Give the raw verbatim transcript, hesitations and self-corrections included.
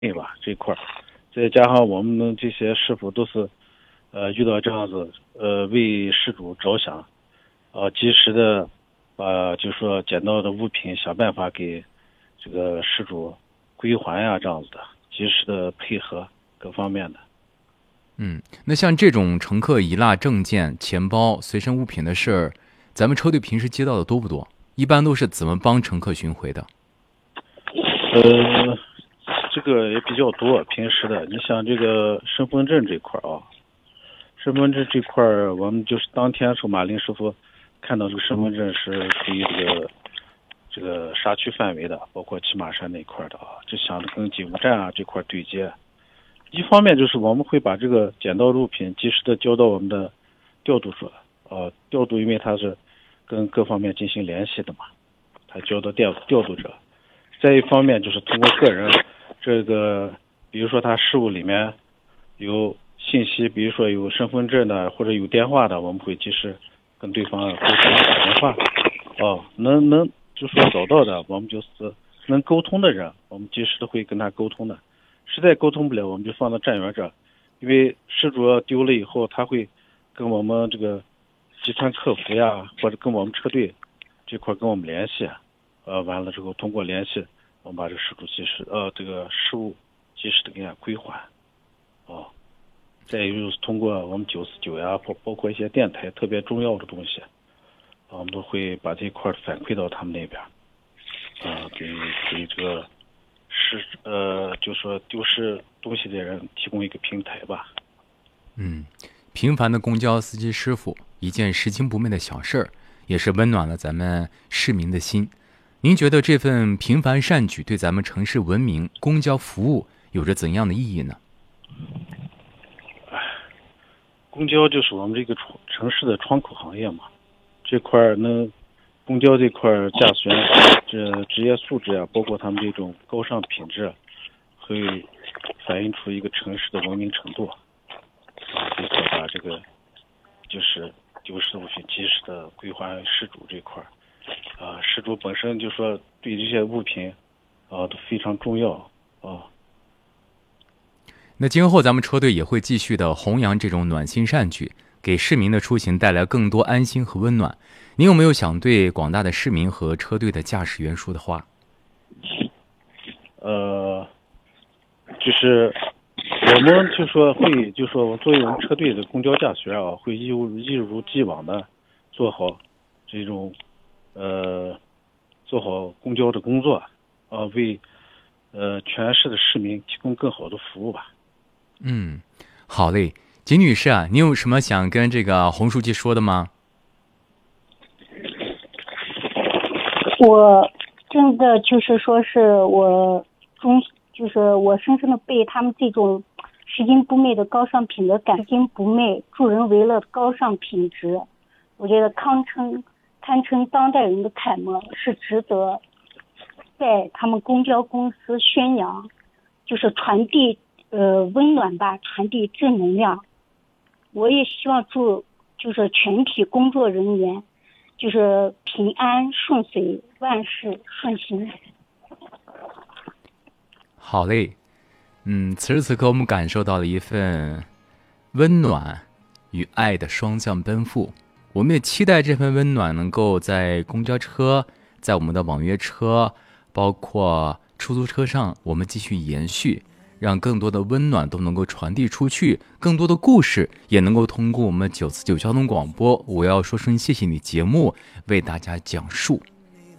对吧？这块儿，再加上我们的这些师傅都是，呃，遇到这样子，呃，为失主着想，呃，及时的把就是说捡到的物品想办法给这个失主归还呀，这样子的，及时的配合各方面的。 嗯，那像这种乘客遗落证件、钱包、随身物品的事儿，咱们车队平时接到的多不多？一般都是怎么帮乘客寻回的？ 呃，这个也比较多，平时的，你像这个身份证这块儿啊，身份证这块儿，我们就是当天时候，马林师傅看到这个身份证是属于这个这个辖区范围的，包括骑马山那块儿的啊，就想着跟警务站啊这块儿对接。一方面就是我们会把这个捡到物品及时的交到我们的调度所，呃，调度因为它是跟各方面进行联系的嘛，它交到调调度者。再一方面就是通过个人这个，比如说他事务里面有信息，比如说有身份证的或者有电话的，我们会及时跟对方沟通打电话。哦，能能就说找到的，我们就是能沟通的人，我们及时的会跟他沟通的。实在沟通不了，我们就放到站员这儿，因为失主丢了以后，他会跟我们这个集团客服呀，或者跟我们车队这块跟我们联系，呃，完了之后通过联系，我们把这个失主及时呃这个失物及时的给他归还，哦，再有就是通过我们九四九呀，包包括一些电台特别重要的东西，我们都会把这一块反馈到他们那边，啊、呃，给给这个。是呃，就说丢失东西的人提供一个平台吧。 嗯，平凡的公交司机师傅，一件拾金不昧的小事儿，也是温暖了咱们市民的心。您觉得这份平凡善举对咱们城市文明、公交服务有着怎样的意义呢？ 公交就是我们这个城市的窗口行业嘛，这块儿呢。公交这块驾驶员这职业素质啊，包括他们这种高尚品质，会反映出一个城市的文明程度。这块把这个就是丢失物品及时的归还失主这块啊，失主本身就说对这些物品啊都非常重要啊。 那今后咱们车队也会继续的弘扬这种暖心善举，给市民的出行带来更多安心和温暖。您有没有想对广大的市民和车队的驾驶员说的话？ 呃，就是我们就说会，就说我作为我们车队的公交驾驶员啊，会一如一如既往的做好这种呃做好公交的工作啊，为呃全市的市民提供更好的服务吧。 嗯，好嘞，金女士啊，你有什么想跟这个洪书记说的吗？ 我真的就是说是我中，就是我深深的被他们这种拾金不昧的高尚品德感，拾金不昧、助人为乐的高尚品质，我觉得堪称堪称当代人的楷模，是值得在他们公交公司宣扬，就是传递呃温暖吧，传递正能量。我也希望祝就是全体工作人员。就是平安顺遂，万事顺心。 好嘞，嗯，此时此刻我们感受到了一份温暖与爱的双向奔赴。我们也期待这份温暖能够在公交车、在我们的网约车，包括出租车上，我们继续延续，让更多的温暖都能够传递出去，更多的故事也能够通过我们九四九交通广播我要说声谢谢你节目为大家讲述。